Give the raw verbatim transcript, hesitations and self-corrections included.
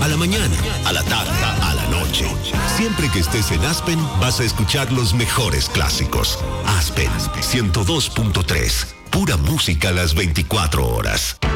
A la mañana, a la tarde, a la noche. Siempre que estés en Aspen, vas a escuchar los mejores clásicos. Aspen ciento dos punto tres. Pura música a las veinticuatro horas.